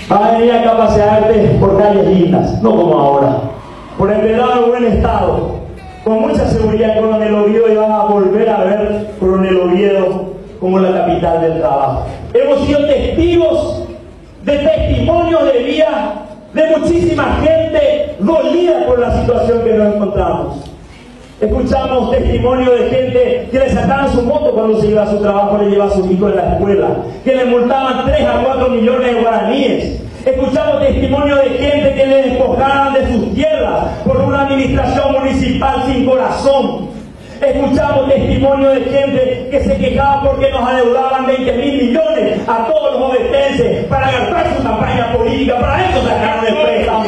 Vas a venir acá a pasearte por calles lindas, no como ahora. Por el Vedado de buen estado, con mucha seguridad Coronel Oviedo, y van a volver a ver Coronel Oviedo como la capital del trabajo. Hemos sido testigos de testimonios de vida de muchísima gente dolida por la situación que nos encontramos. Escuchamos testimonio de gente que le sacaban su moto cuando se iba a su trabajo, le llevaba a sus hijos a la escuela, que le multaban 3 a 4 millones de guaraníes. Escuchamos testimonio de gente que le despojaban de sus tierras por una administración municipal sin corazón. Escuchamos testimonio de gente que se quejaba porque nos adeudaban 20.000 millones a todos los ovetenses para gastar su campaña política. Para eso sacaron el préstamo.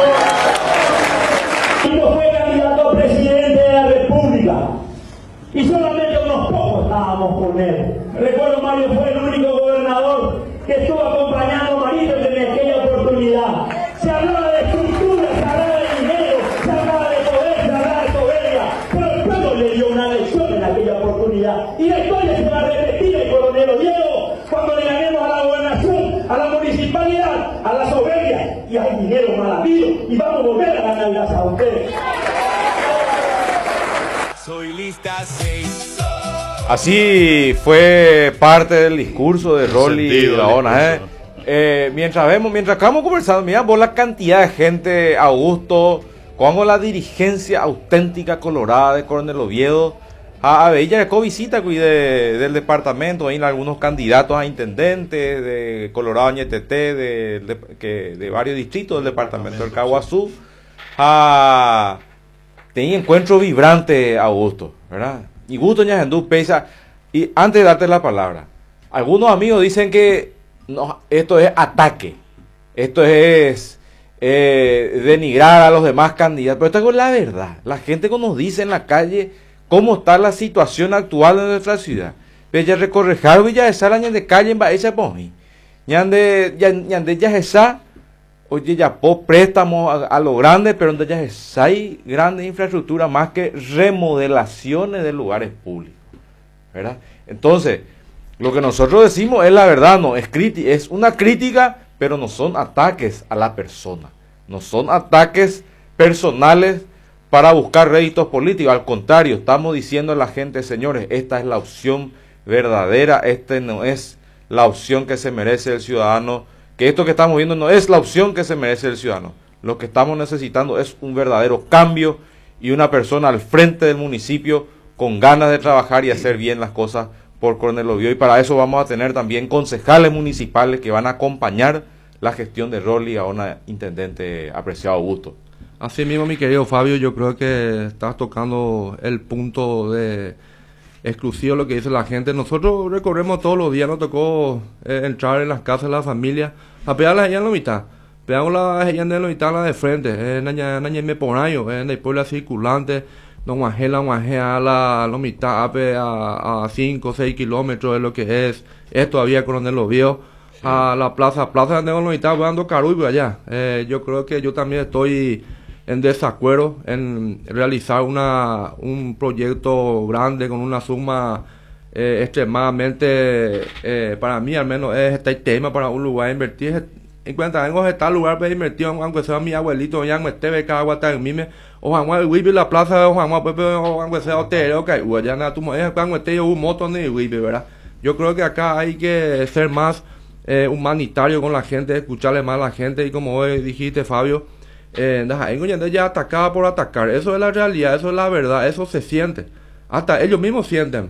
Cuando fue candidato a presidente de la República, y solamente unos pocos estábamos con él. Recuerdo, Mario fue el único gobernador que estuvo acompañando a Marito en aquella oportunidad. Se hablaba de estructura, se hablaba de dinero, se hablaba de poder, se hablaba de soberbia, pero el pueblo le dio una lección en aquella oportunidad. Y la historia se va a repetir en Coronel Oviedo cuando le ganemos a la gobernación, a la municipalidad, a la soberbia, y hay dinero mal habido, y vamos a volver a ganarlas a ustedes. Soy lista 6. Así fue parte del discurso de Rolly Gaona, mientras vamos conversando, mira vos la cantidad de gente, Augusto, con la dirigencia auténtica colorada de Coronel Oviedo, a ella de visita del departamento, hay algunos candidatos a intendentes de Colorado, Ñeteté, de varios distritos del departamento del Caguazú, tenía encuentro vibrante, Augusto, ¿verdad? Y gusto Ñajendú pesa. Y antes de darte la palabra, algunos amigos dicen que no, esto es ataque, esto es denigrar a los demás candidatos, pero esto es la verdad. La gente que nos dice en la calle cómo está la situación actual de nuestra ciudad. Bella recorrejar Villa de Sala, de calle en Baeza Pomi, ñande ya esa. Oye, ya po préstamos a lo grande, pero donde ya hay grandes infraestructuras más que remodelaciones de lugares públicos, ¿verdad? Entonces, lo que nosotros decimos es la verdad, no es es una crítica, pero no son ataques a la persona, no son ataques personales para buscar réditos políticos. Al contrario, estamos diciendo a la gente, señores, esta es la opción verdadera, esta no es la opción que se merece el ciudadano. Que esto que estamos viendo no es la opción que se merece el ciudadano. Lo que estamos necesitando es un verdadero cambio y una persona al frente del municipio con ganas de trabajar y hacer bien las cosas por Coronel Oviedo. Y para eso vamos a tener también concejales municipales que van a acompañar la gestión de Rolly Gaona, intendente apreciado Augusto. Así mismo, mi querido Fabio, yo creo que estás tocando el punto de exclusivo lo que dice la gente. Nosotros recorremos todos los días, nos tocó entrar en las casas de la familia a pegarlas allá en la mitad. Pegamos las allá en la mitad, la de frente, me ponayo, en el pueblo circulante, nos guajea la mitad, a 5 o 6 kilómetros de lo que es todavía Coronel Oviedo, a la plaza de la mitad, dando Caruy allá. Yo creo que yo también estoy en desacuerdo en realizar un proyecto grande con una suma extremadamente, para mí al menos es este tema para un lugar a invertir. En cuenta tengo este lugar para invertir, aunque sea mi abuelito, ya me esté cada en mime, o Juan Juan la plaza de Juan Juan Pepe, o aunque sea hotel, ok, ya nada, tu mujer cuando esté yo un moto ni Wibi, ¿verdad? Yo creo que acá hay que ser más humanitario con la gente, escucharle más a la gente, y como hoy dijiste, Fabio, ya atacaba por atacar. Eso es la realidad, eso es la verdad, eso se siente. Hasta ellos mismos sienten.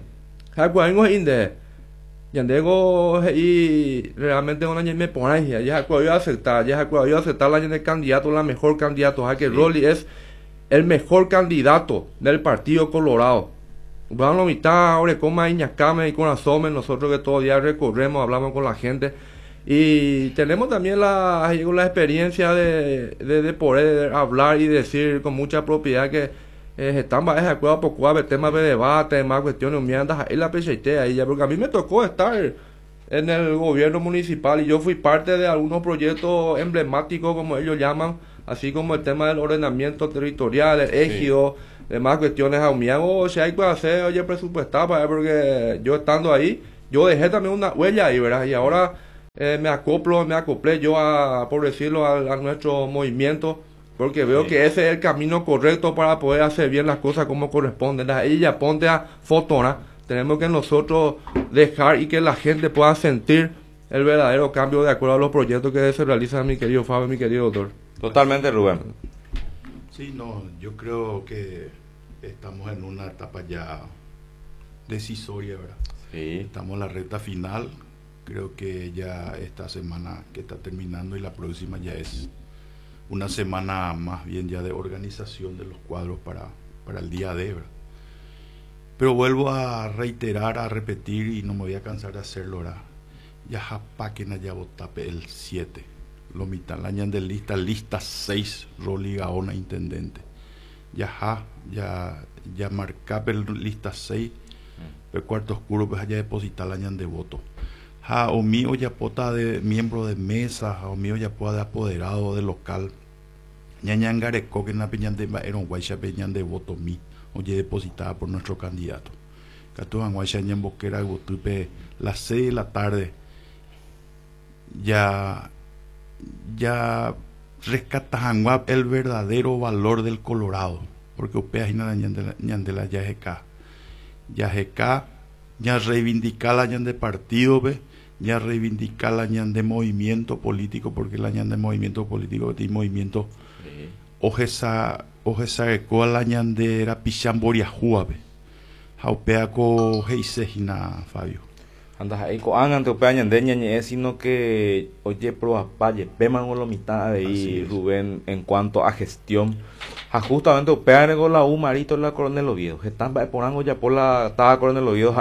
Y realmente una me pone ya puedo aceptar la de candidato, la mejor candidato, que Rolly es el mejor candidato del Partido Colorado. Vamos a la mitad, ahora coma Iñacame y Corazón, nosotros que todos los días recorremos, hablamos con la gente. Y tenemos también la experiencia de poder hablar y decir con mucha propiedad que están de acuerdo poco a temas de debate, más cuestiones humiandas, ahí la PCT ahí ya, porque a mí me tocó estar en el gobierno municipal y yo fui parte de algunos proyectos emblemáticos, como ellos llaman, así como el tema del ordenamiento territorial, el ejido, demás cuestiones humiandas, o si hay que hacer, oye, presupuestar, porque yo estando ahí, yo dejé también una huella ahí, ¿verdad? Y ahora me acoplé yo por decirlo, a nuestro movimiento, porque veo que ese es el camino correcto para poder hacer bien las cosas como corresponden. Ella ponte a Fotona, tenemos que nosotros dejar y que la gente pueda sentir el verdadero cambio de acuerdo a los proyectos que se realizan, mi querido Fabio, mi querido doctor. Totalmente, Rubén. Sí, no, yo creo que estamos en una etapa ya decisoria, ¿verdad? Sí. Estamos en la recta final. Creo que ya esta semana que está terminando y la próxima ya es una semana más bien ya de organización de los cuadros para el día de, ¿verdad? Pero vuelvo a reiterar, a repetir, y no me voy a cansar de hacerlo ahora. Ya japaquen ya votape el 7. Lo mitad la de lista 6, Rolly Gaona, intendente. Ya marcape el lista 6, el cuarto oscuro, pues allá depositar la de voto. O mío ya pota de miembro de mesa, o mío ya pueda de apoderado de local. Ñañangareco que en la peñan de Eron Guaycha peñan de voto mi, oye depositada por nuestro candidato. Catuan Guaycha en Boquera Gutupe las 6 de la tarde. Ya rescatan el verdadero valor del Colorado, porque upea hina ñandela yajeca ya reivindicar la ñan de partido, ve, ya reivindicar la ñan de movimiento político, porque la ñan de movimiento político tiene movimiento ojesa ecoa la ñan de era pichamboria juave jaupea co heisejina Fabio. Andas ahí con ante upeañan de ñañe, sino que oye proa paye peman o lo mitad de ahí Rubén en cuanto a gestión. Justamente upean con la U Marito la Coronel Oviedo. Están porango ya por la estaba Coronel Oviedo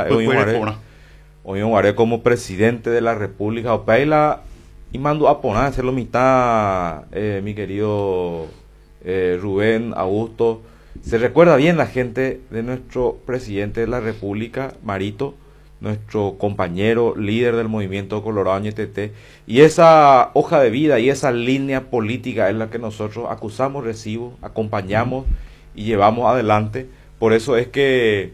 hoy Guaré como presidente de la República upeila y mando a poner hacer lo mitad mi querido Rubén Augusto. Se recuerda bien la gente de nuestro presidente de la República, Marito, nuestro compañero líder del movimiento Colorado NTT, y esa hoja de vida y esa línea política es la que nosotros acusamos recibo, acompañamos y llevamos adelante. Por eso es que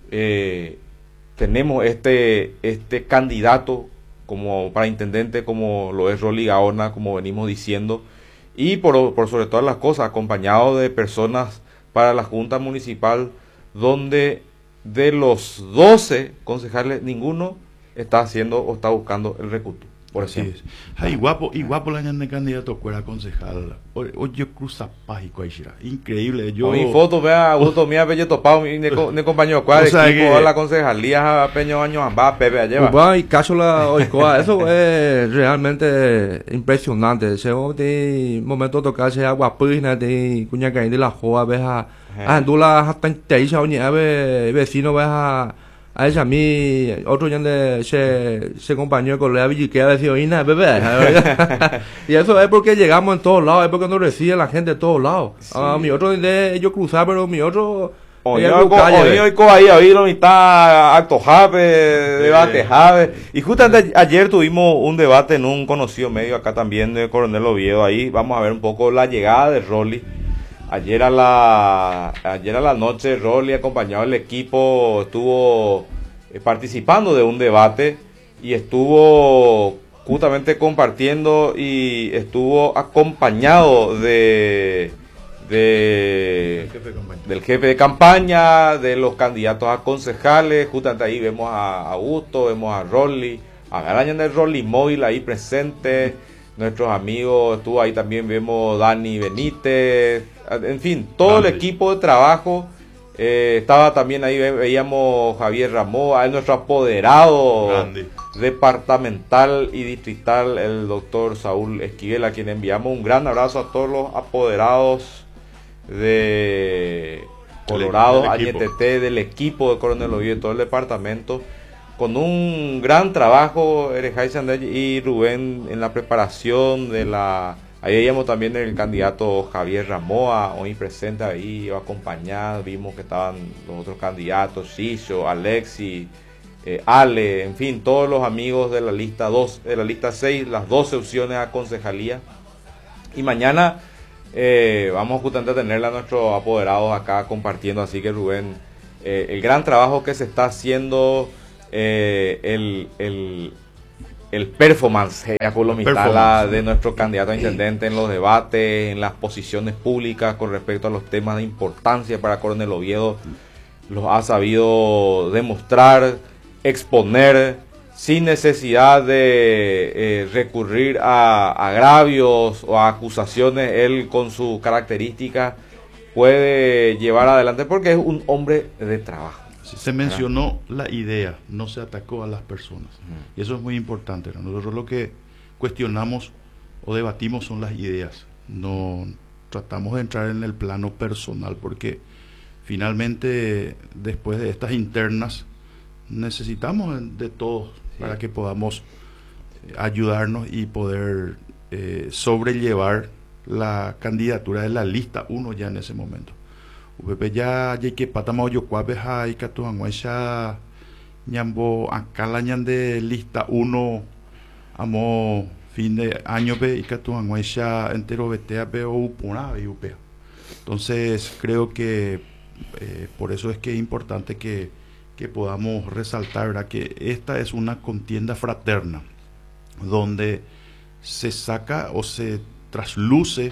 tenemos este candidato como para intendente, como lo es Rolly Gaona, como venimos diciendo, y por sobre todas las cosas, acompañado de personas para la Junta Municipal, donde de los 12 concejales, ninguno está haciendo o está buscando el recuto, por ejemplo. Ay, guapo la ñan de candidato fuera concejal. Oye, cruza págico ahí, increíble. Yo mi foto, vea, gusto mía, bello topado, mi compañero, cuál equipo de la concejalía, Peño Año Amba, Pepe, lleva. Y caso la oicoa, eso es realmente impresionante. Según de momento tocarse agua pina de cuña caída de la joa, veja. Andula hasta inteisa oña vecino veja a esa mi otro ya de se compañero con la villiquea decía oína bebé. Y eso es porque llegamos en todos lados, es porque nos recibe la gente de todos lados. Sí. Mi otro de ellos cruzar, pero mi otro hoy ahí lo mitad acto jave, debate jave. Y justamente ayer tuvimos un debate en un conocido medio acá también de Coronel Oviedo. Ahí vamos a ver un poco la llegada de Rolly. Ayer a la noche Rolly, acompañado del equipo, estuvo participando de un debate y estuvo justamente compartiendo y estuvo acompañado del jefe de campaña, de los candidatos a concejales. Justamente ahí vemos a Augusto, vemos a Rolly, a Garañan de Rolly Móvil ahí presente, nuestros amigos, estuvo ahí también, vemos Dani Benítez, en fin, todo el equipo de trabajo. Estaba también ahí, veíamos Javier Ramón, ahí nuestro apoderado departamental y distrital, el doctor Saúl Esquivel, a quien enviamos un gran abrazo a todos los apoderados de Colorado, ANTT, del equipo de Coronel Oviedo, todo el departamento, con un gran trabajo, Erejay Sandel y Rubén en la preparación de la... Ahí veíamos también el candidato Javier Ramoa, hoy presente ahí, acompañado, vimos que estaban los otros candidatos, Ciso, Alexi, Ale, en fin, todos los amigos de la lista 2, de la lista 6, las 12 opciones a concejalía. Y mañana vamos justamente a tenerle a nuestros apoderados acá compartiendo, así que Rubén, el gran trabajo que se está haciendo, el performance Performance. de nuestro candidato a intendente en los debates, en las posiciones públicas con respecto a los temas de importancia para Coronel Oviedo. Los ha sabido demostrar, exponer, sin necesidad de recurrir a agravios o a acusaciones. Él, con sus características, puede llevar adelante porque es un hombre de trabajo. Se mencionó la idea, no se atacó a las personas. Y eso es muy importante, ¿no? Nosotros lo que cuestionamos o debatimos son las ideas. No tratamos de entrar en el plano personal porque finalmente, después de estas internas, necesitamos de todos para que podamos ayudarnos y poder sobrellevar la candidatura de la lista 1 ya en ese momento. UPP ya que patama yo cuabe ha ikatu anguaisha ñambo akala ñande lista 1 amo fin de año be ikatu anguaisha entero betea be o upuna be upea. Entonces creo que por eso es que es importante que podamos resaltar, ¿verdad?, que esta es una contienda fraterna donde se saca o se trasluce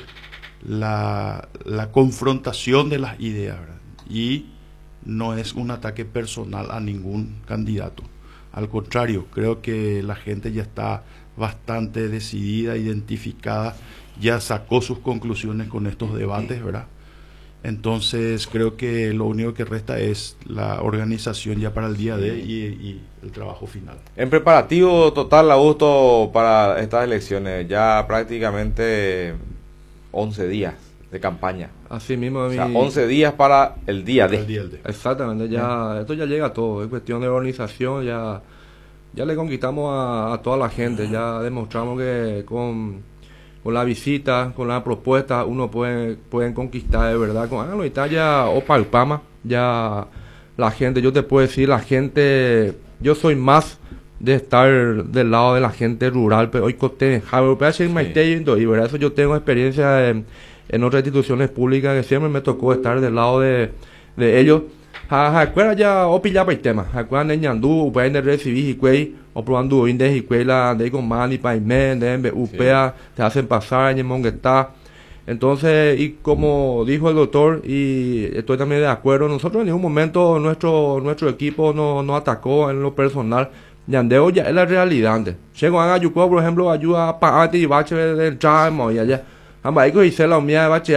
la confrontación de las ideas, ¿verdad? Y no es un ataque personal a ningún candidato. Al contrario, creo que la gente ya está bastante decidida, identificada, ya sacó sus conclusiones con estos debates, ¿verdad? Entonces creo que lo único que resta es la organización ya para el día D y el trabajo final. En preparativo total, Augusto, para estas elecciones, ya prácticamente 11 días de campaña. Así mismo, O sea, 11 días para el día El D. día D. Exactamente, ya esto ya llega a todo, es cuestión de organización, ya le conquistamos a toda la gente, ya demostramos que con la visita, con la propuesta, uno pueden conquistar de verdad. Con Italia o Palpama, ya la gente, yo te puedo decir, la gente, yo soy más de estar del lado de la gente rural, pero hoy coste, y verdad, eso yo tengo experiencia en otras instituciones públicas que siempre me tocó estar del lado de ellos. Acuerda ya o pillaba el tema, acuerda en Ñandú, pueden recibir y cuey, o probando indes y cuela de con mani paimen, de upea, te hacen pasar en Monguetá. Entonces, y como dijo el doctor, y estoy también de acuerdo, nosotros en ningún momento nuestro equipo no atacó en lo personal. Yandeo ya es la realidad antes. Llego a Ayuco, por ejemplo, ayuda para antes y bache del chamo y allá. Ambas hay que la unidad de bache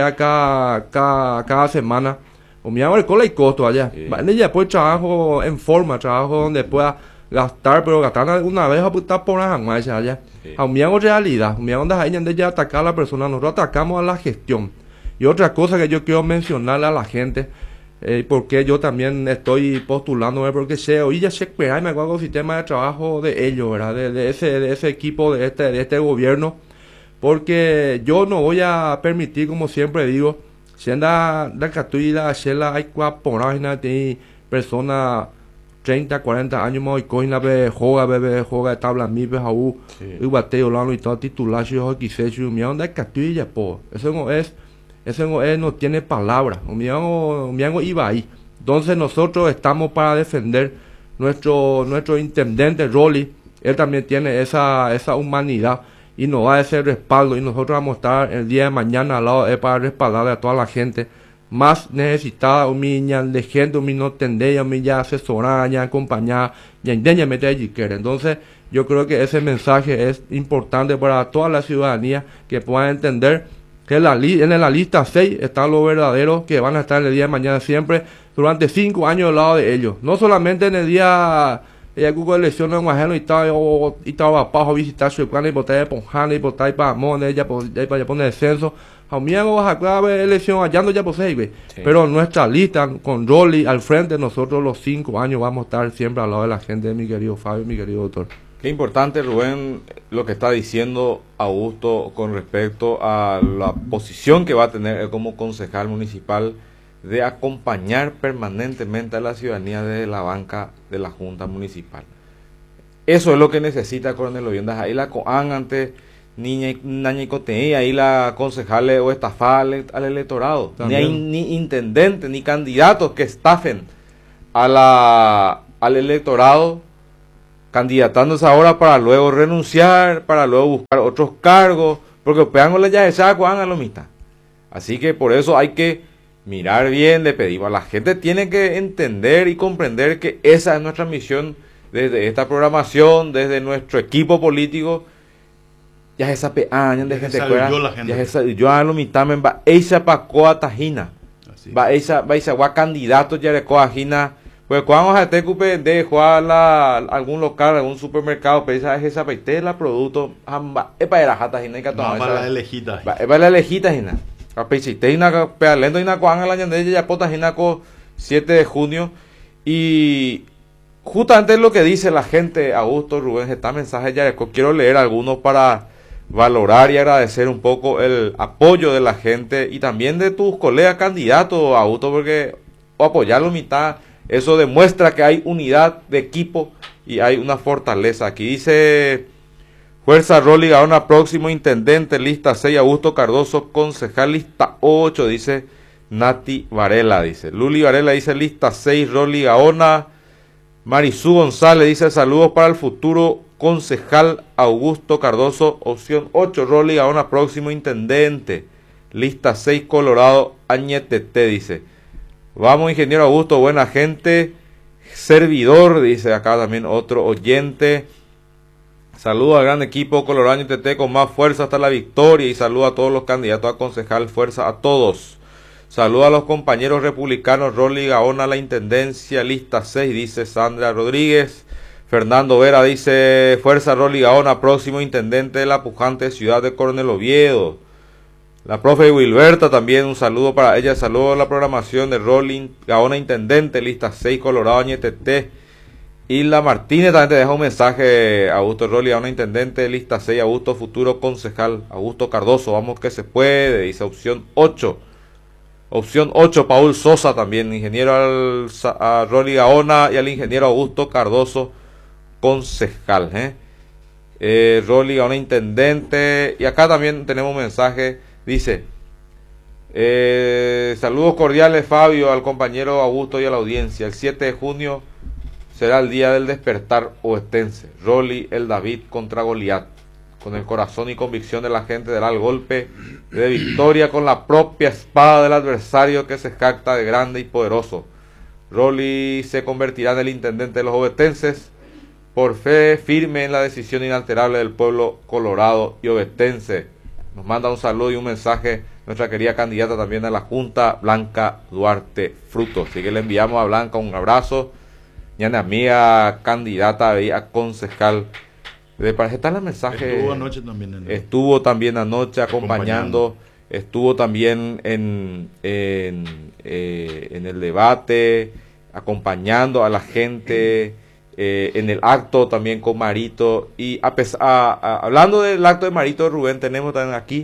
cada semana. Unidad de cola y costo allá. Ella pues trabajo en forma, trabajo donde pueda gastar, pero gastar una vez a putar por las aguas allá. A unidad de realidad, unidad donde hay donde ya atacar a la persona, nosotros atacamos a la gestión. Y otra cosa que yo quiero mencionarle a la gente, porque yo también estoy postulando, porque sé, hoy ya sé que me acuerdo el sistema de trabajo de ellos, ¿verdad? De ese equipo, de este gobierno, porque yo no voy a permitir, como siempre digo, siendo la catuida, la hay cuaporagina de personas 30, 40 años más y cogen la juega tabla mi bejaú y bateo lano y todo titular yo quise yo mi onda catuilla po eso no es no tiene palabras mi hago iba ahí. Entonces nosotros estamos para defender nuestro intendente Rolly, él también tiene esa humanidad y nos va a ese respaldo y nosotros vamos a estar el día de mañana al lado para respaldarle a toda la gente más necesitada, de gente, no tendría, ya asesorada, ya acompañada, ya meter allí quiere. Entonces yo creo que ese mensaje es importante para toda la ciudadanía, que puedan entender que en la lista 6 están los verdaderos que van a estar en el día de mañana siempre durante 5 años al lado de ellos, no solamente en el día Google elecciones en Guajelo y estaba para visitar su plan y votar de Ponjana y votar para Mone, ya poner descenso. A mí hago a elección allá ya posee, pero nuestra lista con Rolly al frente, nosotros los 5 años vamos a estar siempre al lado de la gente, mi querido Fabio, mi querido doctor. Qué importante, Rubén, lo que está diciendo Augusto con respecto a la posición que va a tener él como concejal municipal de acompañar permanentemente a la ciudadanía desde la banca de la Junta Municipal. Eso es lo que necesita Coronel Oviedo. Ahí la COAN ante niña y coteía, ahí la concejal o estafar al electorado. Ni hay ni intendentes ni candidatos que estafen al electorado candidatándose ahora para luego renunciar, para luego buscar otros cargos, porque pegándole ya esa a lo mitad. Así que por eso hay que mirar bien, le pedimos a la gente, tiene que entender y comprender que esa es nuestra misión desde esta programación, desde nuestro equipo político. Ya esa peaña de gente fuera, ya esa yo a lo mitad me va esa pacoa tajina. Va esa candidato ya de coajina. Pues cuando a te cupe de jugar algún local, algún supermercado, pero esa peitela producto es para la jata jina y que para la elejita. Es para la elejita jina. A peisite una pealendo y una cuanga la ñande ya pota jina con 7 de junio y justamente lo que dice la gente, Augusto, Rubén, está mensaje ya quiero leer algunos para valorar y agradecer un poco el apoyo de la gente y también de tus colegas candidatos, Augusto, porque apoyarlo mitad, eso demuestra que hay unidad de equipo y hay una fortaleza. Aquí dice Fuerza Rolly Gaona, próximo intendente, lista 6, Augusto Cardoso, concejal, lista 8, dice Nati Varela, dice Luli Varela, dice lista 6, Rolly Gaona. Marisú González dice saludos para el futuro concejal Augusto Cardoso, opción 8, Rolly Gaona, próximo intendente, lista 6, Colorado, Añetete, dice vamos ingeniero Augusto, buena gente, servidor, dice acá también otro oyente. Saludos al gran equipo Colorado Añetete con más fuerza hasta la victoria y saludo a todos los candidatos a concejal, fuerza a todos. Saludos a los compañeros republicanos, Rolly Gaona, la intendencia, lista 6, dice Sandra Rodríguez. Fernando Vera dice, fuerza Rolly Gaona, próximo intendente de la pujante ciudad de Coronel Oviedo. La profe Wilberta también, un saludo para ella, saludo a la programación de Rolly Gaona, intendente, lista 6, Colorado Añetete. Y la Martínez también te deja un mensaje, Augusto Rolly Gaona, intendente, lista 6, Augusto, futuro concejal, Augusto Cardoso, vamos que se puede, dice opción 8. Opción 8, Paul Sosa también, ingeniero a Rolly Gaona y al ingeniero Augusto Cardoso, concejal. Rolly Gaona, intendente. Y acá también tenemos un mensaje, dice, saludos cordiales Fabio, al compañero Augusto y a la audiencia. El 7 de junio será el día del despertar oestense. Rolly el David contra Goliat. Con el corazón y convicción de la gente dará el golpe de victoria con la propia espada del adversario que se jacta de grande y poderoso. Rolly se convertirá en el intendente de los ovetenses por fe firme en la decisión inalterable del pueblo colorado y ovetense. Nos manda un saludo y un mensaje nuestra querida candidata también a la Junta, Blanca Duarte Frutos. Así que le enviamos a Blanca un abrazo. Y a mi amiga candidata a concejal. Para estar el mensaje. Estuvo anoche también. Estuvo también anoche acompañando. Estuvo también en el debate, acompañando a la gente, en el acto también con Marito. Y hablando del acto de Marito, Rubén, tenemos también aquí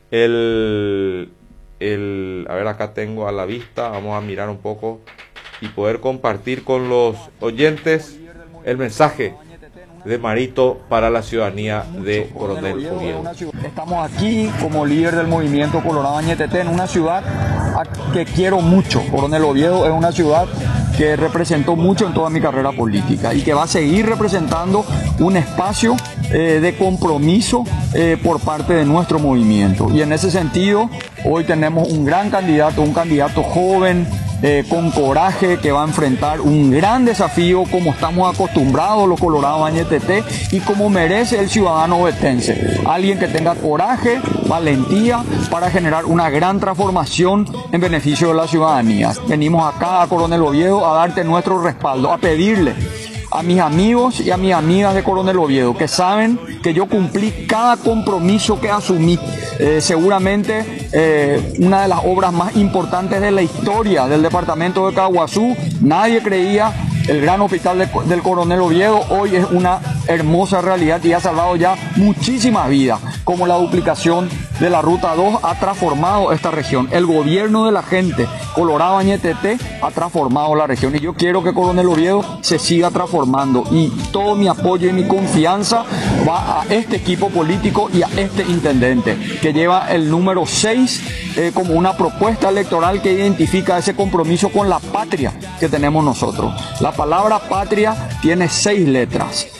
a ver, acá tengo a la vista, vamos a mirar un poco y poder compartir con los oyentes el mensaje de Marito para la ciudadanía de Coronel Oviedo. Estamos aquí como líder del movimiento Colorado Añetete en una ciudad que quiero mucho. Coronel Oviedo es una ciudad que representó mucho en toda mi carrera política y que va a seguir representando un espacio de compromiso por parte de nuestro movimiento. Y en ese sentido, hoy tenemos un gran candidato, un candidato joven, con coraje, que va a enfrentar un gran desafío como estamos acostumbrados los colorados Añetete y como merece el ciudadano ovetense. Alguien que tenga coraje, valentía para generar una gran transformación en beneficio de la ciudadanía. Venimos acá a Coronel Oviedo a darte nuestro respaldo, a pedirle a mis amigos y a mis amigas de Coronel Oviedo, que saben que yo cumplí cada compromiso que asumí. Seguramente una de las obras más importantes de la historia del departamento de Caguazú. Nadie creía. El gran hospital del Coronel Oviedo hoy es una hermosa realidad y ha salvado ya muchísimas vidas, como la duplicación de la Ruta 2 ha transformado esta región. El gobierno de la gente, Colorado Añetete, ha transformado la región y yo quiero que Coronel Oviedo se siga transformando y todo mi apoyo y mi confianza va a este equipo político y a este intendente que lleva el número 6 como una propuesta electoral que identifica ese compromiso con la patria que tenemos nosotros. La palabra patria tiene 6 letras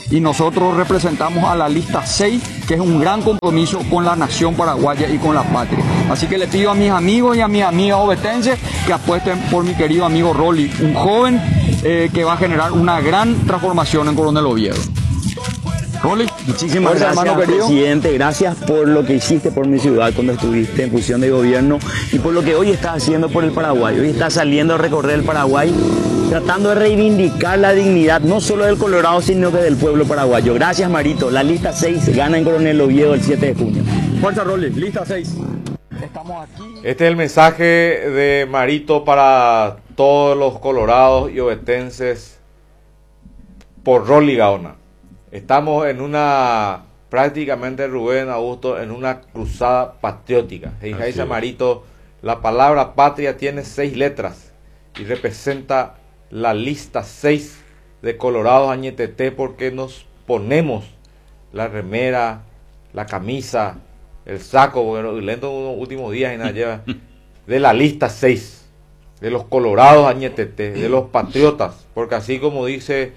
y nosotros representamos a la lista 6, que es un gran compromiso con la nación paraguaya y con la patria. Así que le pido a mis amigos y a mis amigas ovetenses que apuesten por mi querido amigo Rolly, un joven que va a generar una gran transformación en Coronel Oviedo. Rolly, muchísimas fuerza, gracias, hermano querido. presidente. Gracias por lo que hiciste por mi ciudad cuando estuviste en función de gobierno y por lo que hoy estás haciendo por el Paraguay. Hoy estás saliendo a recorrer el Paraguay tratando de reivindicar la dignidad no solo del Colorado, sino que del pueblo paraguayo. Gracias, Marito. La lista 6 gana en Coronel Oviedo el 7 de junio. Fuerza, Rolly, lista 6. Estamos aquí. Este es el mensaje de Marito para todos los colorados y ovetenses por Rolly Gaona. Estamos en una, prácticamente Rubén Augusto, en una cruzada patriótica. Dice Marito, la palabra patria tiene 6 letras y representa la lista 6 de colorados Añeteté, porque nos ponemos la remera, la camisa, el saco, porque lento unos últimos días y nada lleva, de la lista 6 de los colorados Añeteté, de los patriotas, porque así como dice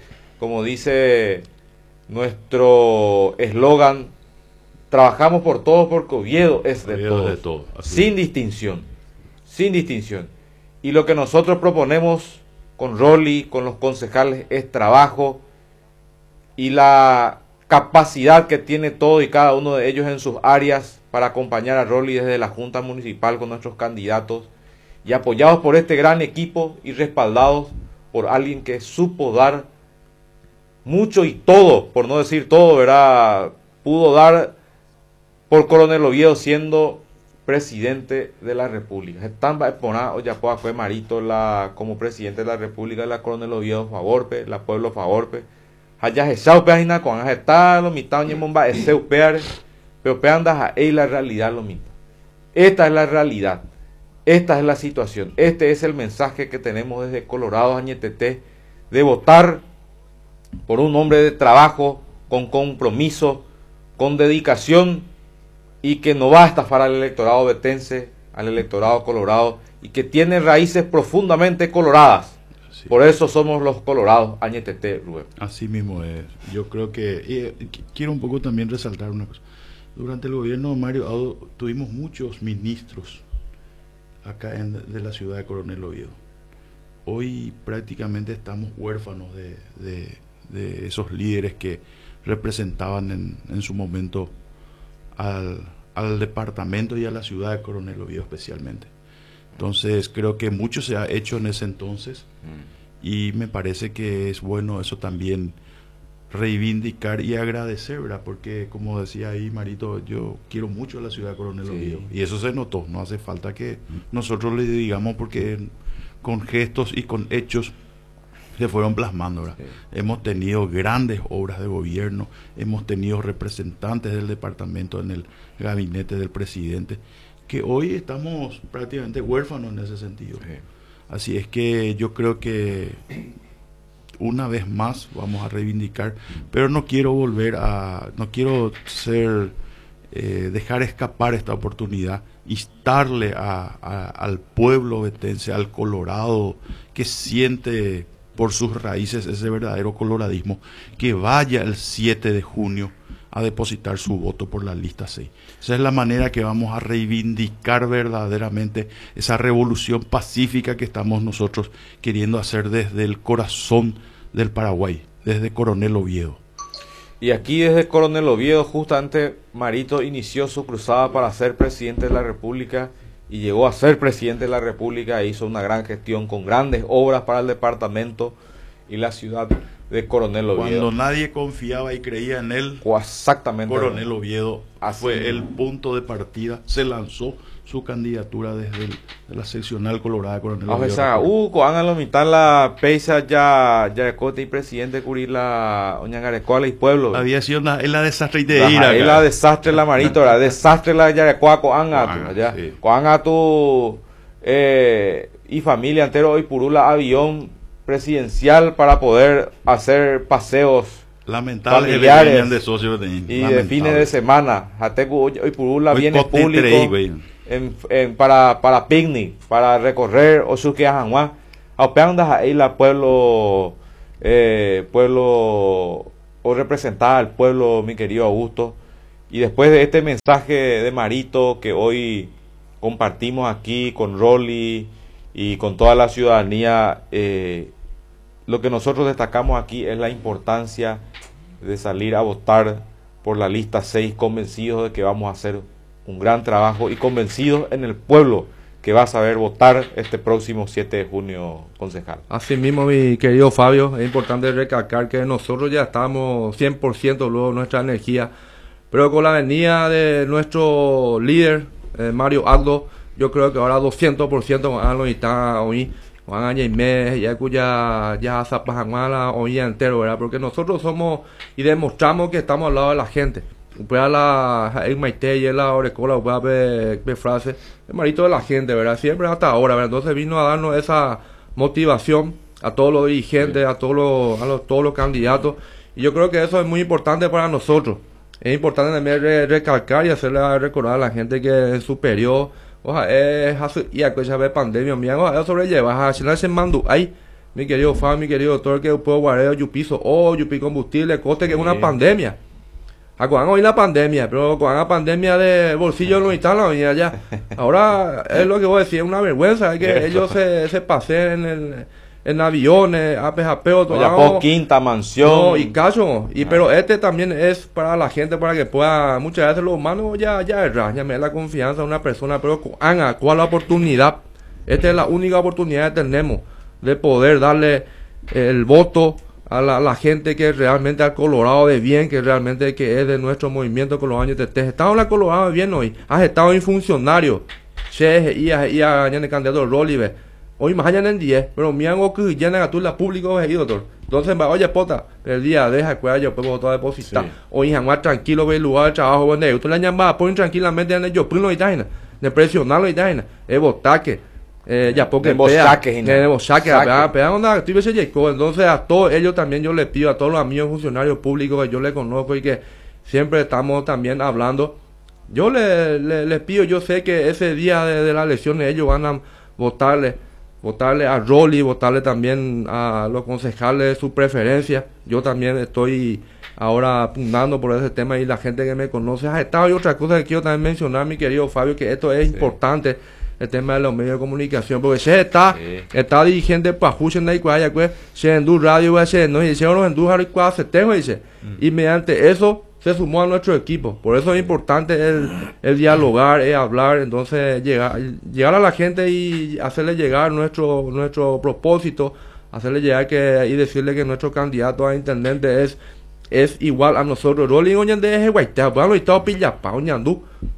nuestro eslogan, trabajamos por todos porque Oviedo es de todos, sin distinción, sin distinción. Y lo que nosotros proponemos con Rolly, con los concejales, es trabajo y la capacidad que tiene todo y cada uno de ellos en sus áreas para acompañar a Rolly desde la Junta Municipal con nuestros candidatos, y apoyados por este gran equipo y respaldados por alguien que supo dar mucho y todo, por no decir todo, ¿verdad? Pudo dar por Coronel Oviedo siendo presidente de la República. Están exponados ya fue Marito como presidente de la República de la Coronel Oviedo favorpe, la pueblo favorpe. Allá se sabe página con está lo mitad ni bomba ese upear, pero peandas ahí la realidad lo mitad. Esta es la realidad. Esta es la situación. Este es el mensaje que tenemos desde Colorado Añeteté, de votar por un hombre de trabajo, con compromiso, con dedicación, y que no va a estafar al electorado ovetense, al electorado colorado, y que tiene raíces profundamente coloradas. Sí. Por eso somos los colorados Añeteté, Rubén. Así mismo es. Yo creo que quiero un poco también resaltar una cosa. Durante el gobierno de Mario Audo tuvimos muchos ministros acá de la ciudad de Coronel Oviedo. Hoy prácticamente estamos huérfanos de esos líderes que representaban en su momento al departamento y a la ciudad de Coronel Oviedo especialmente. Entonces creo que mucho se ha hecho en ese entonces y me parece que es bueno eso también, reivindicar y agradecer, ¿verdad? Porque como decía ahí Marito, yo quiero mucho a la ciudad de Coronel Oviedo, y eso se notó. No hace falta que nosotros le digamos, porque con gestos y con hechos se fueron plasmando, ¿verdad? Sí. Hemos tenido grandes obras de gobierno, hemos tenido representantes del departamento en el gabinete del presidente, que hoy estamos prácticamente huérfanos en ese sentido. Sí. Así es que yo creo que una vez más vamos a reivindicar, pero no quiero dejar escapar esta oportunidad, instarle al pueblo ovetense, al colorado que siente por sus raíces ese verdadero coloradismo, que vaya el 7 de junio a depositar su voto por la lista 6. Esa es la manera que vamos a reivindicar verdaderamente esa revolución pacífica que estamos nosotros queriendo hacer desde el corazón del Paraguay, desde Coronel Oviedo. Y aquí desde Coronel Oviedo, justamente Marito inició su cruzada para ser presidente de la República, y llegó a ser presidente de la República e hizo una gran gestión con grandes obras para el departamento y la ciudad de Coronel Oviedo. Cuando nadie confiaba y creía en él, exactamente, Coronel Oviedo fue mismo el punto de partida. Se lanzó su candidatura desde la seccional colorada de Coronel Oviedo. Cuando la mitad la peisa ya cote y presidente cubrir la Oñangarecoa y pueblo. Había sido la desastre de ir. La desastre la Marito, la desastre la Yarecoa coanga allá. Coanga tu y familia entero hoy purula avión presidencial para poder hacer paseos lamentable familiares de socios y de fines de semana. Hoy purula bienes públicos para picnic, para recorrer o su que hagan ahí la pueblo o representar al pueblo, mi querido Augusto. Y después de este mensaje de Marito que hoy compartimos aquí con Rolly y con toda la ciudadanía, lo que nosotros destacamos aquí es la importancia de salir a votar por la lista 6, convencidos de que vamos a hacer un gran trabajo y convencidos en el pueblo que va a saber votar este próximo 7 de junio, concejal. Así mismo, mi querido Fabio, es importante recalcar que nosotros ya estamos 100% luego nuestra energía, pero con la venida de nuestro líder, Mario Agdo, yo creo que ahora 200% van a lo está hoy, van a mes, ya zapajanguala hoy entero, ¿verdad? Porque nosotros somos y demostramos que estamos al lado de la gente. Pues a la el Maite y la Orecola, voy a ver frase, el marito de la gente, ¿verdad? Siempre hasta ahora, ¿verdad? Entonces vino a darnos esa motivación a todos los dirigentes, a todos los candidatos, y yo creo que eso es muy importante para nosotros. Es importante también recalcar y hacerle recordar a la gente que es superior, y a cosa de pandemia, mira, ojalá sobrellevar, a se mando ahí. Mi querido Fabio, mi querido doctor, que puedo guardar yupiso, yupi combustible, coste que es una pandemia. Acuan hoy la pandemia, pero con la pandemia de bolsillo no está la venida ya. Ahora es lo que voy a decir, es una vergüenza, es que ellos se pasen en aviones, apeo, todo. Quinta mansión. No, y cacho, pero este también es para la gente, para que pueda, muchas veces los humanos ya me da la confianza de una persona, pero ¿cuál la oportunidad? Esta es la única oportunidad que tenemos de poder darle el voto a la gente que realmente al Colorado de bien, que realmente que es de nuestro movimiento Colorado NTT. Estado en la Colorado de bien hoy, has estado en funcionario, y a el candidato Rolly, hoy más allá en el 10, pero me hago que ya en la público, doctor. Entonces, oye, pota, el día deja que yo puedo votar a depositar. Sí. Hoy jamás tranquilo, ve el lugar de trabajo, donde usted la llama, ponen tranquilamente en el yo, primo y taina, de presionarlo y taina, es votar que. Ya porque entonces a todos ellos también yo les pido, a todos los amigos funcionarios públicos que yo les conozco y que siempre estamos también hablando, yo les pido, yo sé que ese día de las elecciones ellos van a votarle a Rolly, votarle también a los concejales de su preferencia. Yo también estoy ahora pugnando por ese tema y la gente que me conoce ha estado. Y otra cosa que quiero también mencionar, mi querido Fabio, que esto es importante, el tema de los medios de comunicación, porque se está dirigente para Juchen y Cuaya, se endu radio, se no y se los endu Harry Cuaya se tengo dice, y mediante eso se sumó a nuestro equipo. Por eso es importante el dialogar, hablar, entonces llegar a la gente y hacerle llegar nuestro propósito, hacerle llegar y decirle que nuestro candidato a intendente es igual a nosotros. Rolling oñande es guaita, bueno, y todo pilla pa oñandú.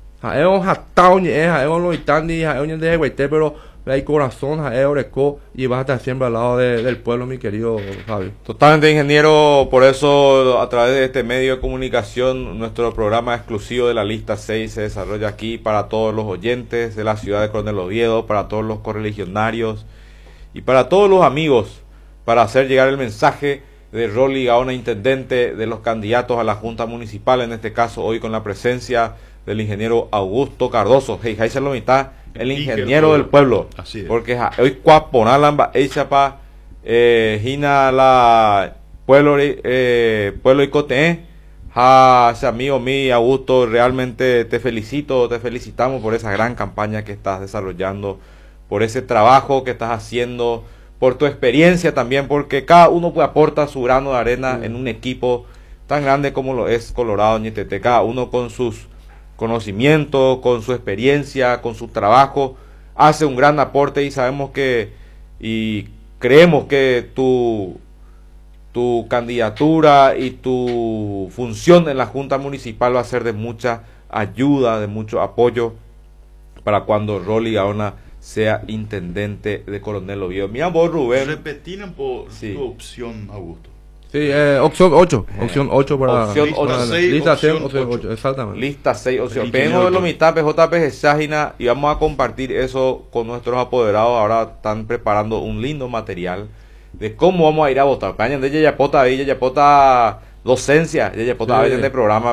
Pero hay corazón, y vas a estar siempre al lado del pueblo, mi querido Fabio. Totalmente, ingeniero. Por eso, a través de este medio de comunicación, nuestro programa exclusivo de la lista 6 se desarrolla aquí para todos los oyentes de la ciudad de Coronel Oviedo, para todos los correligionarios y para todos los amigos, para hacer llegar el mensaje de Rolly Gaona, intendente, de los candidatos a la Junta Municipal, en este caso hoy con la presencia del ingeniero Augusto Cardoso, el ingeniero del pueblo. Así es. Porque hoy cuaponalamba echapa hina la pueblo y cote amigo mío Augusto, realmente te felicitamos por esa gran campaña que estás desarrollando, por ese trabajo que estás haciendo, por tu experiencia también, porque cada uno pues aporta su grano de arena en un equipo tan grande como lo es Colorado NTT, cada uno con sus conocimiento, con su experiencia, con su trabajo, hace un gran aporte y sabemos y creemos que tu candidatura y tu función en la Junta Municipal va a ser de mucha ayuda, de mucho apoyo para cuando Rolly Gaona sea intendente de Coronel Oviedo. Mira vos, Rubén. Repetir por tu opción, Augusto. Sí, opción 8. Opción 8 para lista 6, opción 8, exactamente. Lista 6, opción. Vengo de la mitad, PJP Ságina, y vamos a compartir eso con nuestros apoderados. Ahora están preparando un lindo material de cómo vamos a ir a votar. Cañan de Yayapota docencia, Yayapota de programa,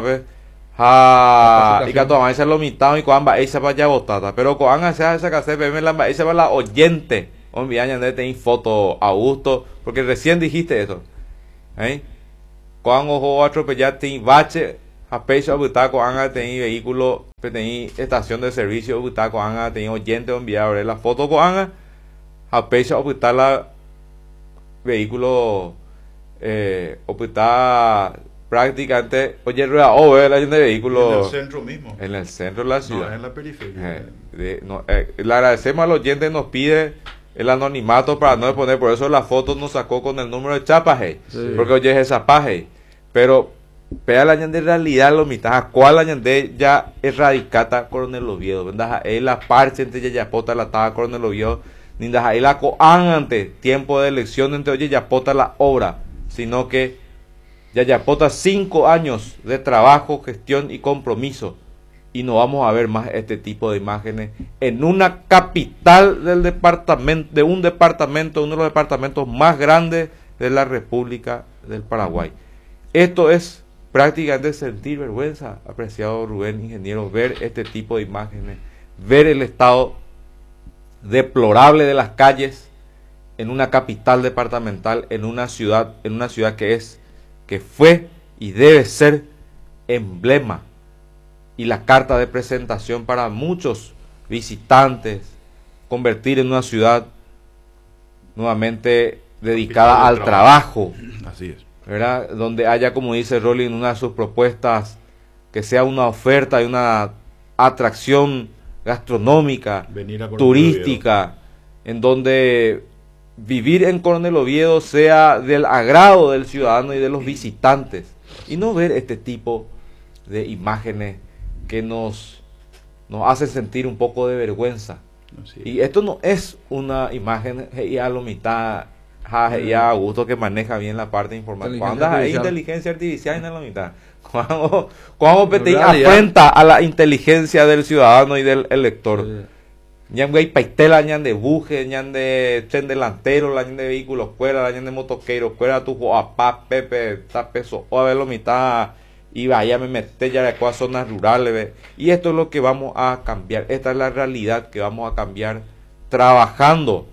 y que van a hacer lo mitad y cuando va a irse para allá votar. Pero cuando hacer esa casa, esa va la oyente. Hombre, de tener foto, Augusto, porque recién dijiste eso. Coan ojo atropellar tin bache a pecho buta coan ten vehículo ten estación de servicio buta coan ten oyente enviar la foto coan a pecho buta la vehículo opta prácticamente oye rueda o la de vehículo en el centro mismo, en el centro de la ciudad, no en la periferia. Le agradecemos al oyente, nos pide el anonimato para no exponer, por eso la foto nos sacó con el número de chapaje, Sí. porque oye es esa paje, pero pega la de realidad lo mitad, cuál la de ya erradicata Coronel Oviedo, ¿verdad? Es la parche entre Yayapota la taga Coronel Oviedo, ni da la coan ante tiempo de elección entre oye Yapota la obra, sino que Yayapota 5 años de trabajo, gestión y compromiso, y no vamos a ver más este tipo de imágenes en una capital del departamento, de un departamento, uno de los departamentos más grandes de la República del Paraguay. Esto es prácticamente sentir vergüenza, apreciado Rubén, ingeniero, ver este tipo de imágenes, ver el estado deplorable de las calles en una capital departamental, en una ciudad que fue y debe ser emblema y la carta de presentación para muchos visitantes, convertir en una ciudad nuevamente dedicada al trabajo, Así es. ¿verdad? Donde haya, como dice Rolly en una de sus propuestas, que sea una oferta y una atracción gastronómica, Venir a Coronel turística, en donde vivir en Coronel Oviedo sea del agrado del ciudadano y de los visitantes, y no ver este tipo de imágenes que nos hacen sentir un poco de vergüenza. Así es. Y esto no es una imagen ya a lo mitad, ya a gusto que maneja bien la parte informática. Cuando hay inteligencia artificial en la mitad, cuando PTI afrenta a la inteligencia del ciudadano y del elector. Ñan güey paitela, ñan de buje, ñan de tren delantero, ñan de vehículos fuera, ñan de motoqueiro fuera, tu papá, Pepe, está peso, o a ver lo mitad, y vaya me meter ya de cuatro zonas rurales, ve. Y esto es lo que vamos a cambiar, esta es la realidad que vamos a cambiar trabajando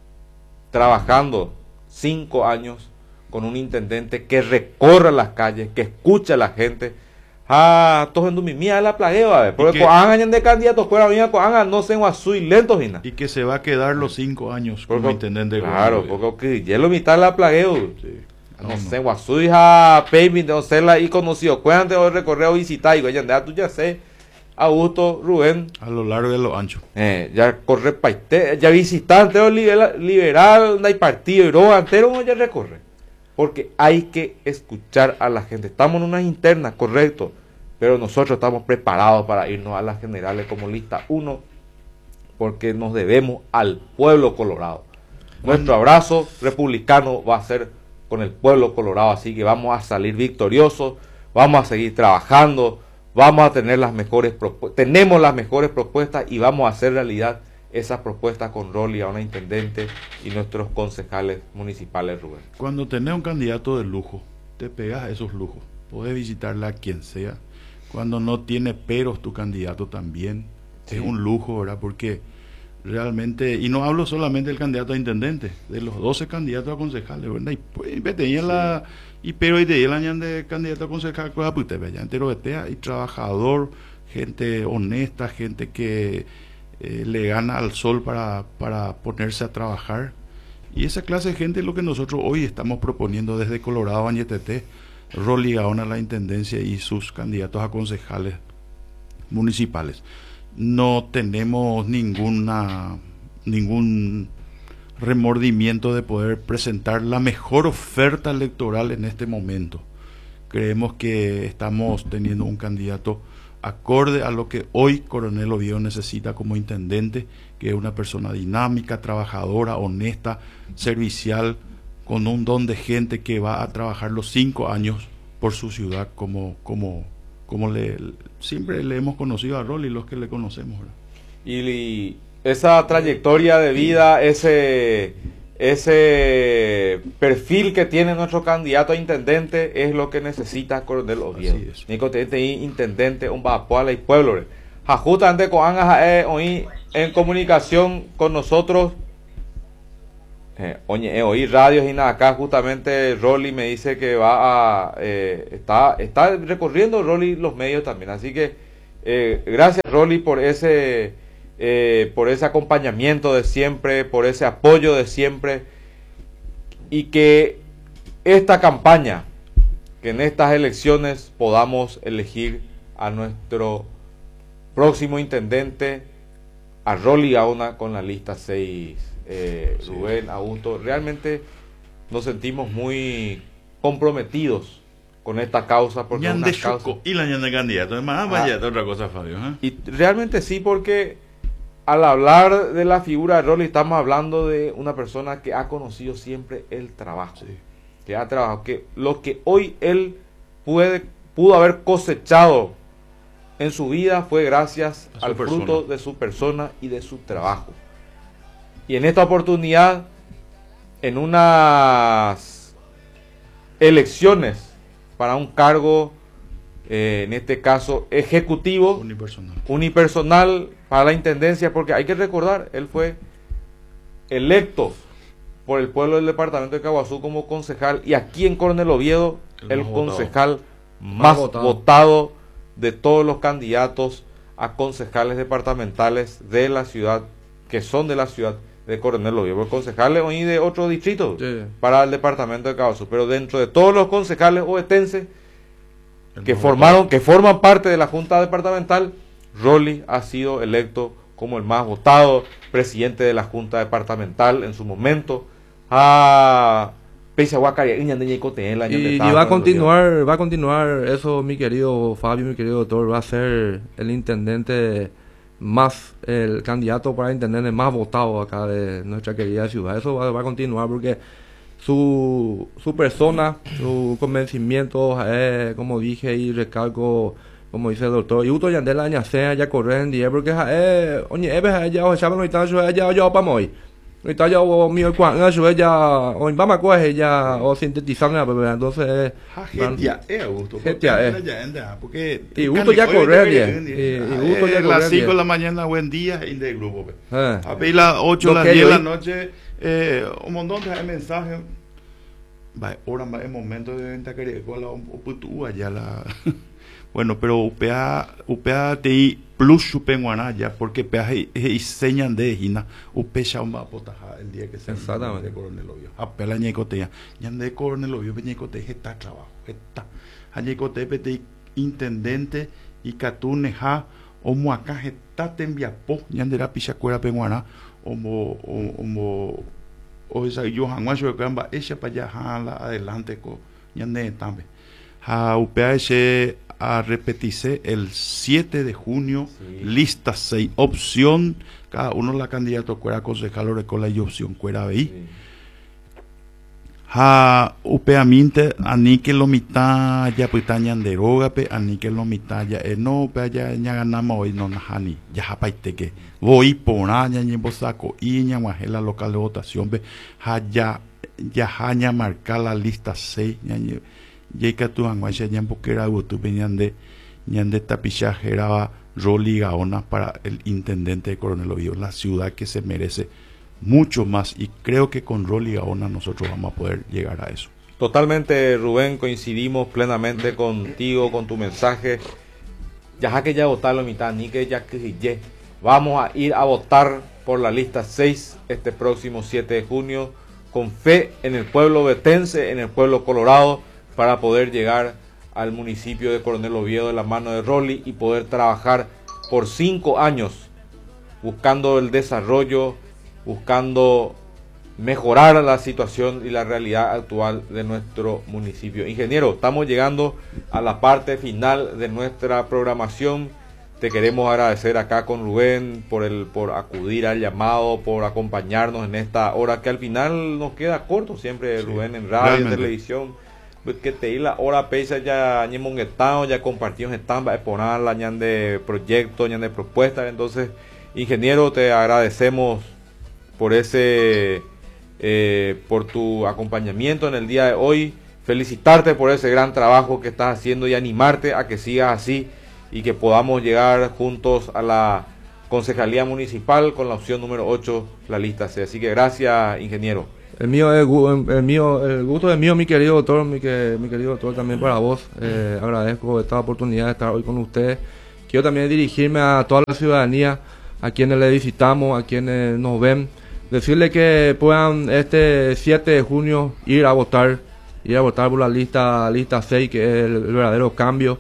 5 años con un intendente que recorra las calles, que escucha a la gente. Todos en mía la plagueo, a ver, porque cuando de candidatos fuera mía, no se azul lento, Gina. Y que se va a quedar los 5 años como intendente. Claro, porque ya lo mitad la plagueo. Sí. No sé, Guazú, Baby, no sé, la y conocido. Cuéntate hoy recorrer o visitar, y tú ya sé, Augusto, Rubén. A lo largo y a lo ancho. Ya corre paite, ya visitante o liberal, no hay partido, y luego entero ya recorre. Porque hay que escuchar a la gente. Estamos en unas internas, correcto, pero nosotros estamos preparados para irnos a las generales como lista 1, porque nos debemos al pueblo colorado. Nuestro abrazo republicano va a ser con el pueblo colorado, así que vamos a salir victoriosos, vamos a seguir trabajando, vamos a tener las mejores propuestas, tenemos las mejores propuestas y vamos a hacer realidad esas propuestas con Rolly, a una intendente y nuestros concejales municipales, Rubén. Cuando tenés un candidato de lujo, te pegas a esos lujos. Podés visitarla a quien sea. Cuando no tiene peros tu candidato también, sí. Es un lujo, ¿verdad? Porque realmente, y no hablo solamente del candidato a intendente, de los 12 candidatos a concejales, ¿verdad? Y pues tenía la y pero y de la de candidato a concejal, pues te veía entero de y trabajador, gente honesta, gente que le gana al sol para ponerse a trabajar, y esa clase de gente es lo que nosotros hoy estamos proponiendo desde Colorado Bañetete, Rolly Gaona a la intendencia y sus candidatos a concejales municipales. No tenemos ningún remordimiento de poder presentar la mejor oferta electoral en este momento. Creemos que estamos teniendo un candidato acorde a lo que hoy Coronel Oviedo necesita como intendente, que es una persona dinámica, trabajadora, honesta, servicial, con un don de gente que va a trabajar los 5 años por su ciudad como siempre le hemos conocido a Rolly, los que le conocemos, ¿verdad? Y esa trayectoria de vida, ese perfil que tiene nuestro candidato a intendente es lo que necesita Coronel Oviedo. Nico intendente un Bapuala y pueblo. Justamente con hoy en comunicación con nosotros Oye, oí radios y nada, acá justamente Rolly me dice que va a... está recorriendo Rolly los medios también, así que gracias Rolly por ese acompañamiento de siempre, por ese apoyo de siempre, y que esta campaña, que en estas elecciones podamos elegir a nuestro próximo intendente, a Rolly Gaona con la lista 6. Sí. Rubén, Augusto, realmente nos sentimos muy comprometidos con esta causa, porque es una causa... Y la ñande candidato, además, vaya, otra cosa, Fabio. Y realmente sí, porque al hablar de la figura de Rolly estamos hablando de una persona que ha conocido siempre el trabajo, Sí. que ha trabajado, que lo que hoy él pudo haber cosechado en su vida fue gracias A su al persona. fruto de su persona y de su trabajo. Y en esta oportunidad, en unas elecciones para un cargo, en este caso ejecutivo, unipersonal para la intendencia, porque hay que recordar, él fue electo por el pueblo del departamento de Caguazú como concejal, y aquí en Coronel Oviedo, el concejal más votado de todos los candidatos a concejales departamentales de la ciudad, que son de la ciudad de Coronel Oviedo, concejales hoy de otro distrito, sí, para el departamento de Caguazú, pero dentro de todos los concejales ovetenses que forman parte de la junta departamental, Rolly ha sido electo como el más votado, presidente de la junta departamental en su momento. Y va a continuar eso, mi querido Fabio, mi querido doctor, va a ser el intendente el candidato para intendente más votado acá de nuestra querida ciudad. Eso va a continuar porque su persona, su convencimiento, como dije y recalco, como dice el doctor, y uto yandela añasea ya correr en día porque oye, ya o saben ahorita ya para hoy. Ahorita ya o mi cuando ya o en Bama coge ya o sintetizando, entonces porque y gusto ya correr y las 5 de la mañana buen día y del grupo a ver las 8 las 10 de la noche un montón de mensajes va ahora es momento de venta que con la allá la bueno, pero UPA TI plus chupenguaná ya porque PA y señan de hina UPA chamba potaja el día que se exactamente de Coronel Oviedo apela ñecotea yan de Coronel Oviedo ñecote está trabajo está ñecote pete intendente y catuneja o muaca está tembiapo ñandera pichacuera penguaná o esa yo hanguacho de camba echa para allá adelante co ñande tambe a UPA a repetirse el 7 de junio, sí. Lista 6, opción, cada uno la candidato cuera concejal o recola y opción cuera ahí. Sí. Ha upeamente anique lo mitad ya pitañan de roga pe anique lo mitad ya no pe ya ganamos hoy no najani ya japaite que voy por aña en bosaco y ña la local de votación pe ya haña marcar la lista 6 Yeka tu anguacha ñampo que era gusto ñande tapichaje era Rolly Gaona para el intendente de Coronel Oviedo, la ciudad que se merece mucho más, y creo que con Rolly Gaona nosotros vamos a poder llegar a eso. Totalmente, Rubén, coincidimos plenamente contigo, con tu mensaje. Ya que ya votaron la mitad, ni que ya que vamos a ir a votar por la lista 6 este próximo 7 de junio, con fe en el pueblo ovetense, en el pueblo colorado, para poder llegar al municipio de Coronel Oviedo de la mano de Rolly y poder trabajar por 5 años buscando el desarrollo, buscando mejorar la situación y la realidad actual de nuestro municipio. Ingeniero, estamos llegando a la parte final de nuestra programación. Te queremos agradecer acá con Rubén por acudir al llamado, por acompañarnos en esta hora que al final nos queda corto siempre, sí, Rubén, en radio, realmente. En televisión. Que te di la hora pesa ya ñemonguetao, ya compartimos estamba exponer la ñan de proyectos, ñan de propuestas. Entonces, ingeniero, te agradecemos por por tu acompañamiento en el día de hoy, felicitarte por ese gran trabajo que estás haciendo y animarte a que sigas así y que podamos llegar juntos a la concejalía municipal con la opción número 8, la lista C. Así que gracias, ingeniero. El gusto es mío, mi querido doctor, mi querido doctor, también para vos. Agradezco esta oportunidad de estar hoy con ustedes. Quiero también dirigirme a toda la ciudadanía, a quienes le visitamos, a quienes nos ven, decirle que puedan este 7 de junio ir a votar por la lista 6, que es el verdadero cambio,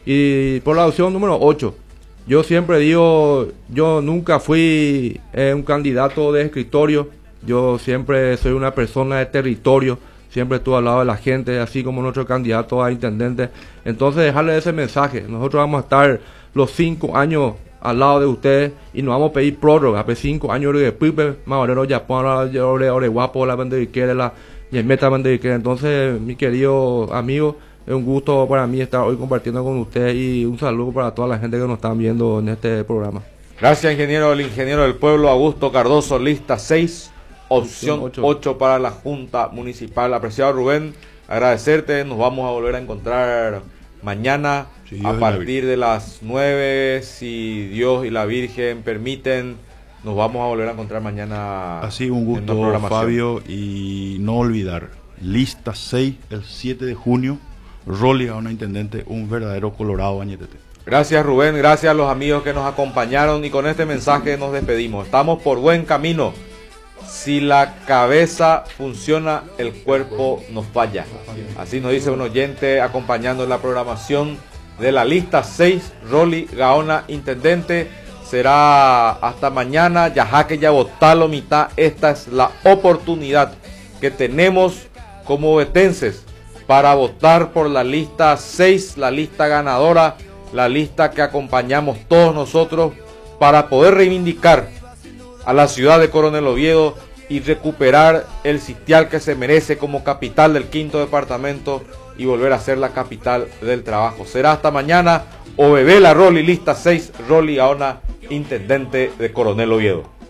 y por la opción número 8. Yo siempre digo, yo nunca fui un candidato de escritorio, yo siempre soy una persona de territorio, siempre estuve al lado de la gente, así como nuestro candidato a intendente. Entonces dejarle ese mensaje, nosotros vamos a estar los 5 años al lado de ustedes y nos vamos a pedir prórroga, pues 5 años de pipe, más ya ore guapo la bandera la y meta bandera. Entonces, mi querido amigo, es un gusto para mí estar hoy compartiendo con ustedes y un saludo para toda la gente que nos están viendo en este programa. Gracias, ingeniero, el ingeniero del pueblo Augusto Cardoso, lista 6, opción 8 para la Junta Municipal. Apreciado Rubén, agradecerte, nos vamos a volver a encontrar mañana a partir de las 9, si Dios y la Virgen permiten, nos vamos a volver a encontrar mañana. Así, un gusto, Fabio, y no olvidar, lista 6, el 7 de junio, Rolly Gaona Intendente, un verdadero Colorado Añetete. Gracias, Rubén, gracias a los amigos que nos acompañaron, y con este mensaje nos despedimos. Estamos por buen camino. Si la cabeza funciona, el cuerpo nos falla. Así nos dice un oyente acompañando la programación de la lista 6, Rolly Gaona Intendente. Será hasta mañana, ya que ya votalo mitad. Esta es la oportunidad que tenemos como vetenses para votar por la lista 6, la lista ganadora, la lista que acompañamos todos nosotros para poder reivindicar a la ciudad de Coronel Oviedo y recuperar el sitial que se merece como capital del 5º departamento y volver a ser la capital del trabajo. Será hasta mañana. O bebé la Rolly, lista 6, Rolly Gaona, Intendente de Coronel Oviedo.